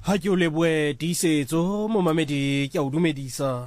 Ha ke o leboe tiisetso momamedi ke a o dumedisa.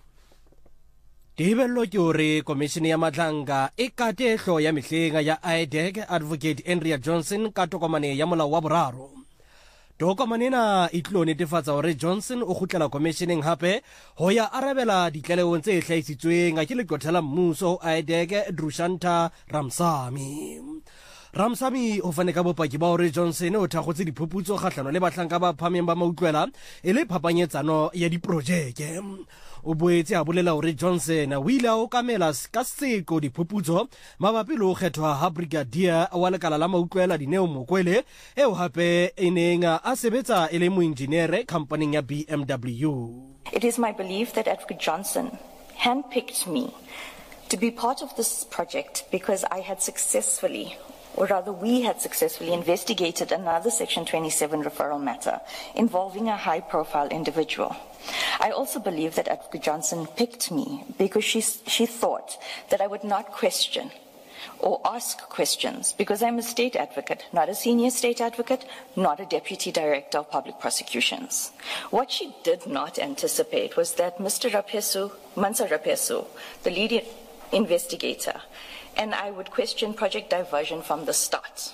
Tebello ke hore komishene ya Matlanka e kate hlo ya mehleng ya IDEC Advocate Andrea Johnson ka tokomane ya molao wa boraro. Tokomane ena e tlo netefatsa hore Johnson o kgutlela komisheneng hape ho ya arabela ditlaleong tse hlahisitsweng ke leqotha la mmuso IDEC Drushanta Ramsamy. Ramsamy o fane ka bopaki ba hore Johnson o thakgotse diphuputso kgahlano le bahlanka ba phameng ba mautlwela e le phapanyetsano ya diprojeke. O boetse a bolela hore Johnson o ile a okamela ka seko diphuputso mabapi le ho kgethwa ha brigadier wa lekala la mautlwela Dineo Mokwele eo hape e neng a sebetsa e le moenjinere companying ya BMW. It is my belief that Advocate Johnson handpicked me to be part of this project because I had successfully, or rather we had successfully investigated another Section 27 referral matter involving a high-profile individual. I also believe that Advocate Johnson picked me because she thought that I would not question or ask questions because I'm a state advocate, not a senior state advocate, not a deputy director of public prosecutions. What she did not anticipate was that Mr. Mansa Rapesu, the lead investigator, and I would question project diversion from the start.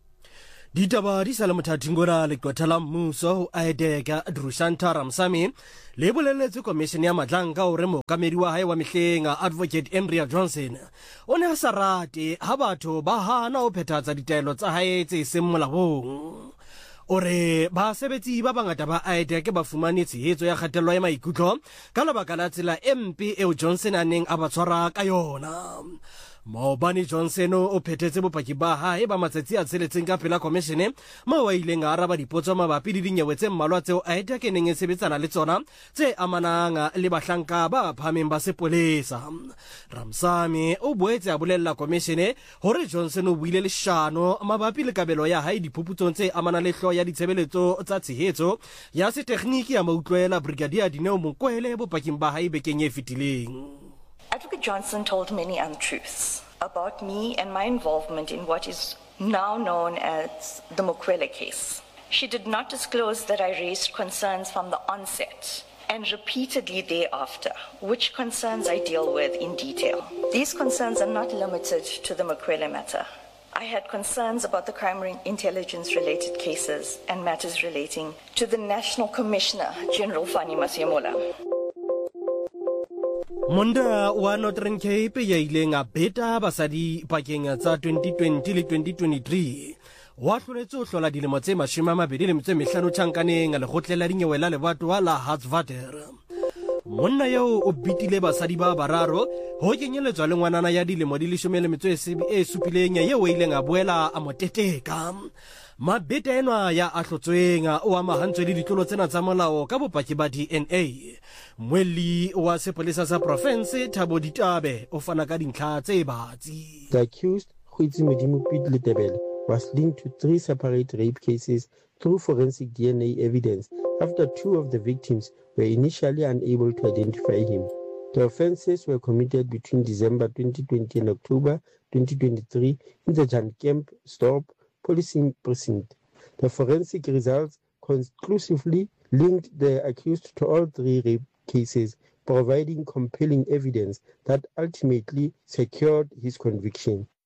Ditaba di sala mothating gora leqotha la mmuso IDEC Drushanta Ramsamy le boleletse komishene ya Matlanka hore mookamedi wa hae wa mehleng Advocate Andrea Johnson o ne a sa rate ha batho ba hana ho phethatsa ditaelo tsa hae tse seng molaong. Ore basebetsi ba bangata ba IDEC ba fumane tshehetso ya kgatello ya maikutlo ka lebaka la tsela e mpe eo Johnson a neng a ba tshwara ka yona. Maobane Johnson o phethetse bopaki ba hae ba matsatsi a tsheletseng ka pela komishene moo a ileng a araba dipotso mabapi le dinyewe tse mmalwa tseo IDEC e neng e sebetsana le tsona tse amanang le bahlanka ba phameng ba sepolesa. Ramsamy o boetse a bolella komishene hore Johnson o buile leshano mabapi le kabelo ya hae diphuputsong tse amanang le hlo ya ditshebeletso tsa tshehetso ya setekhniki ya mautlwela Brigadier Dineo Mokwele bopaking ba hae bekeng e fetileng. Advocate Johnson told many untruths about me and my involvement in what is now known as the Mokwele case. She did not disclose that I raised concerns from the onset and repeatedly thereafter, which concerns I deal with in detail. These concerns are not limited to the Mokwele matter. I had concerns about the crime intelligence-related cases and matters relating to the National Commissioner, General Fani Masiamola. Monda wa Northern Cape ya ileng a beta basadi pakeng tsa 2020 le 2023 wa hloletse ho hlola dilemo tse 25 tjhankaneng le khotlela dinyewe la lebatowa la Hartswater. Monna yeo o bitile basadi ba bararo ho kenyeletswa le ngwanana ya dilemo di 17 yeo ileng a boela a moteteka. Mabete enwa ya ahlotsweng o amahantswe le ditlolo tsena tsa molao ka bopaki ba DNA. Mweli wa sepolesa sa province Thabo Ditabe o fana ka dintlha tse batsi. The accused, Khwitsi Modimo Letebele, was linked to 3 separate rape cases through forensic DNA evidence after 2 of the victims were initially unable to identify him. The offences were committed between December 2020 and October 2023 in the Jan Kemp Stop Policing Precinct. The forensic results conclusively linked the accused to all 3 rape cases, providing compelling evidence that ultimately secured his conviction.